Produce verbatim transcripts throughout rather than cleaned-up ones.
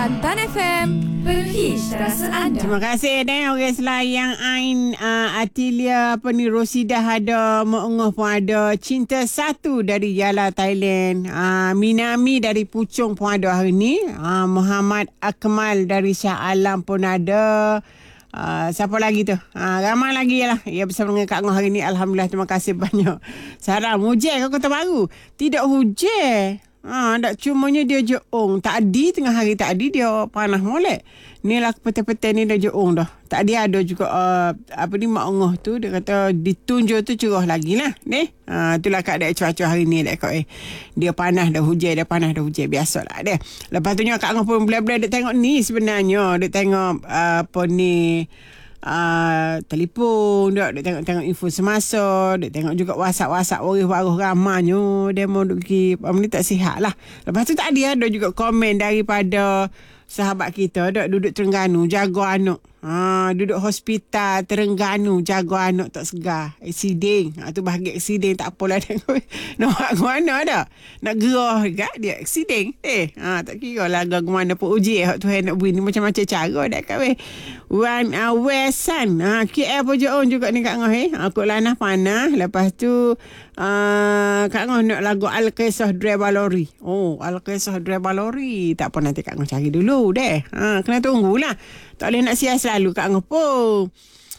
Kelantan F M, penuhi rasa anda. Terima kasih dan orang Selayang Ain uh, Atilia apa ni Rosidah ada, Mengengoh pun ada, Cinta Satu dari Yala Thailand, uh, Minami dari Puchong pun ada hari ni, uh, Muhammad Akmal dari Shah Alam pun ada. Uh, siapa lagi tu? Uh, ramai lagi lah. Ya, bersama dengan Kak Ngah hari ni. Alhamdulillah, terima kasih banyak. Salam, hujan ke Kota Baru? Tidak hujan. Ha, tak cumanya dia jeong. Tadi tengah hari tadi dia panas molek. Ni lah petang-petang ni dah jeong dah. Tadi ada juga uh, apa ni Mak Ngah tu dia kata ditunjuk tu cerah lagi lah. Ni. Ha, itulah keadaan cuaca hari ni dak eh. Dia panas dah hujan, dia panas dah hujan biasalah dia. Lepas tu Kak Ngah pun bila-bila dia tengok ni sebenarnya, dia tengok uh, apa ni Uh, telefon dia, dia tengok-tengok info semasa, dia tengok juga WhatsApp-WhatsApp waris-waris ramanya, dia mau duk pergi apa ni tak sihat lah. Lepas tu tadi ada juga komen daripada sahabat kita dak duduk Terengganu jaga anak. Ha, duduk hospital Terengganu jaga anak tak segar. Accident. Ha, tu bahagian accident tak apalah tengok. Nak buat mana dah? Nak gerah dekat dia accident. Eh, ha, tak kira lah gerah mana pun uji hak Tuhan nak beri ni macam-macam cara dah kat weh. Wan uh, Wesan. Ha, K L pun on juga ni Kak Ngah eh. Aku lanah panah. Lepas tu uh, Kak Ngah nak lagu Al-Qisah Driver Lori. Oh, Al-Qisah Driver Lori. Tak apa nanti Kak Ngah cari dulu deh. Ha, kena tunggulah. Tak boleh nak sias selalu Kak Ngah pun.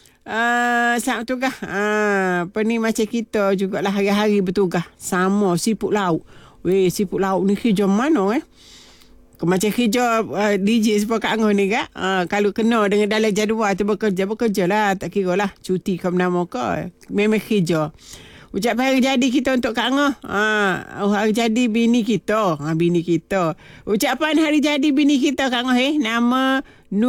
Uh, selamat tugas. Uh, apa ni macam kita jugalah hari-hari bertugas. Sama siput lauk. Weh, siput lauk ni kerja mana eh? Macam kerja uh, D J sebab Kak Ngah ni Kak. Uh, kalau kena dengan dalam jadual tu bekerja, bekerja lah. Tak kira lah cuti ke menama ke. Memang kerja. Ucapan hari jadi kita untuk Kak Ngah. Ha, hari jadi bini kita. Ha, bini kita. Ucapan hari jadi bini kita Kak Ngah eh. Nama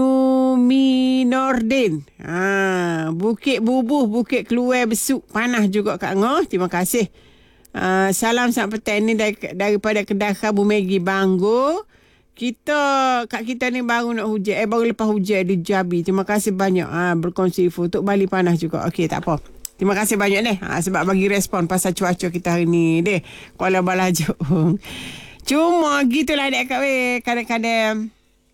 Numi Nordin. Ha, Bukit Bubuh, Bukit Keluar Besuk. Panas juga Kak Ngah. Terima kasih. Ha, salam selamat petang ni dari, daripada Kedah Bu Megi Banggo. Kita, Kak kita ni baru nak hujan. Eh, baru lepas hujan di Jabi. Terima kasih banyak. Ha, berkongsi info. Untuk Bali panas juga. Okey, tak apa. Terima kasih banyak deh. Ha, sebab bagi respon pasal cuaca kita hari ni deh. Kuala Balajuk. Cuma gitulah dek Kak weh. Kadang-kadang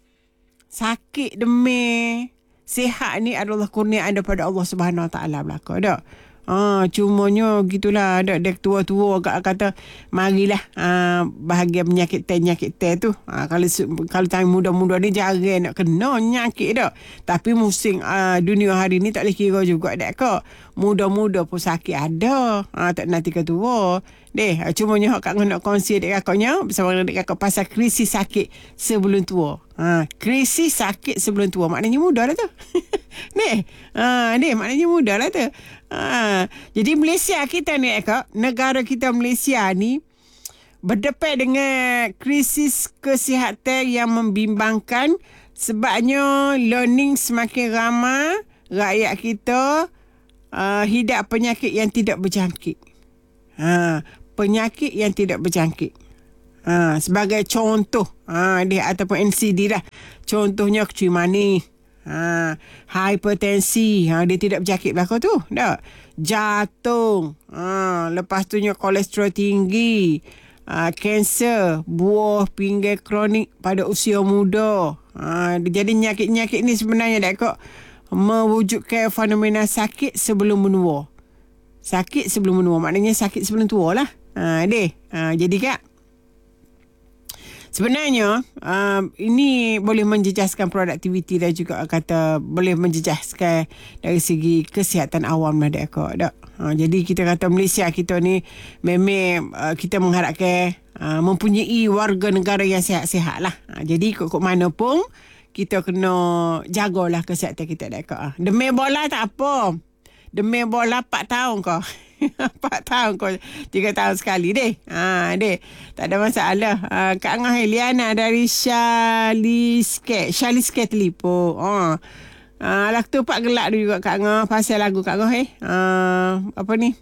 sakit demi sihat ni adalah kurniaan daripada Allah Subhanahu Wa Taala belaka dak. Ah, cumanya gitulah ada dek tua-tua agak kata marilah ah, bahagian penyakit teh penyakit teh tu. Ah, kalau kalau time muda-muda ni jarang nak kena penyakit dak. Tapi musim ah, dunia hari ni tak boleh kira juga dek kak. Muda-muda pun sakit ada. Ah, tak nanti ke tua. Deh, cumanya Kak nak kongsi dek kakaknya bersama dengan dek kakak pasal krisis sakit sebelum tua. Ha, krisis sakit sebelum tua. Maknanya muda lah tu. Ni. Ha, ni maknanya muda lah tu. Ha, jadi Malaysia kita ni Kak, negara kita Malaysia ni berdepan dengan krisis kesihatan yang membimbangkan sebabnya learning semakin ramai, rakyat kita uh, hidup penyakit yang tidak berjangkit. Ha, penyakit yang tidak berjangkit. Ha, sebagai contoh ha, dia ataupun N C D lah. Contohnya kecil manis, ha, hipertensi, ha, dia tidak berjangkit belakang tu. Tak. Jantung, ha, lepas tu kolesterol tinggi, ha, kanser, buah pinggang kronik pada usia muda. Ha, jadi penyakit-penyakit ni sebenarnya tak kok mewujudkan fenomena sakit sebelum menua. Sakit sebelum menua. Maknanya sakit sebelum tua lah. Ha, deh. Ha, jadi Kak, sebenarnya uh, ini boleh menjejaskan produktiviti dan juga kata boleh menjejaskan dari segi kesihatan awam lah dek Kak. Ha, jadi kita kata Malaysia kita ni memang uh, kita mengharapkan uh, mempunyai warga negara yang sihat-sihat lah. Ha, jadi kok-kok mana pun kita kena jagalah kesihatan kita dek Kak. Ha, demi bola tak apa. Demi bola empat tahun kau. empat tahun kau. tiga tahun sekali deh. Ha, deh. Tak ada masalah. Ha, Kak Ngah Eliana dari Shalisket. Shalisket telefon. Ha. Ha, lagu tu pak gelak dulu juga Kak Ngah. Pasal lagu Kak Ngah eh. Ha, apa ni?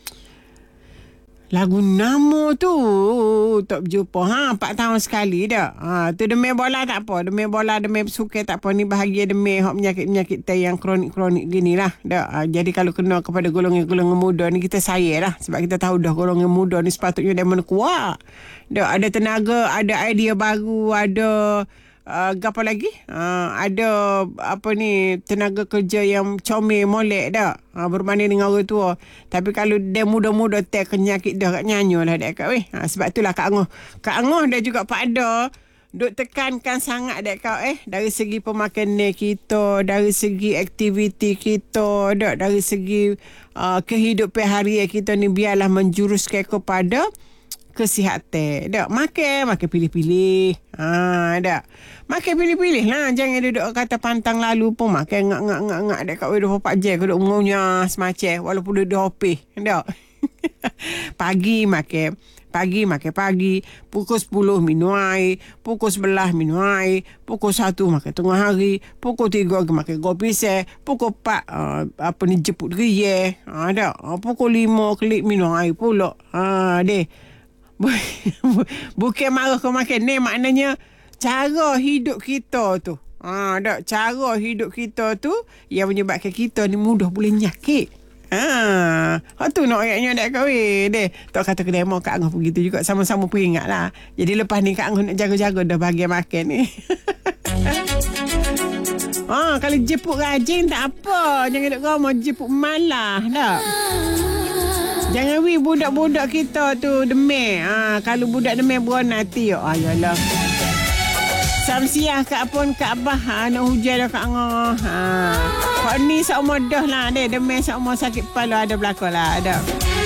Lagu nama tu tak berjumpa. Ha, empat tahun sekali dah. Ha, tu demi bola tak apa. Demi bola, demi suka tak apa. Ni bahagia demi hak penyakit-penyakit yang kronik-kronik gini lah. Dah. Ha, jadi kalau kena kepada golongan-golongan muda ni kita sayang lah. Sebab kita tahu dah golongan muda ni sepatutnya dia mana kuat. Dah, ada tenaga, ada idea baru, ada uh, apa lagi? Uh, ada apa ni tenaga kerja yang comel molek dah. Uh, berbanding dengan orang tua. Tapi kalau dia muda-muda tak penyakit dah kat nyanyi lah dek kau. Eh. Uh, sebab itulah Kak Angoh. Kak Angoh dia juga Pak Ada duk tekankan sangat dek kau eh dari segi pemakanan kita, dari segi aktiviti kita, dak dari segi uh, kehidupan harian kita ni biarlah menjuruskan kepada kesihatan. Dak makan, makan pilih-pilih. Ha, dak. Makan pilih-pilih lah. Jangan duduk kata pantang lalu pun makan ngak-ngak-ngak dek kat dua puluh empat jam duduk ngunyah semacam walaupun duduk hopeh. Dak. Pagi makan Pagi makan pagi, pukul sepuluh minum air, pukul sebelas minum air, pukul satu makan tengah hari, pukul tiga makan kopi seh, pukul empat uh, apa ni jemput gerie. Ha dak. Uh, pukul lima kelik minum air pula. Ha deh. Bukan marah kau makan ni, maknanya cara hidup kita tu. Ha dak, cara hidup kita tu yang menyebabkan kita ni mudah boleh nyakit. Ha, tu nak ayatnya dak kahwin deh. Tok kata kedai mau Kak Angoh begitu juga, sama-sama peringatlah. Jadi lepas ni Kak Angoh nak jaga-jaga dah bahagian makan ni. Ah, kalau jeput rajin tak apa. Jangan duk rumah jeput malah dak. Jangan wi budak-budak kita tu demam. Ah, kalau budak demam beronati yo. Ayalah. Samsiah Kak pun Kak Abah ha, nak hujan dah Kak Angoh. Ha. Kau ni seumur dah lah. Dia demam seumur sakit kepala ada belakang lah. Ada.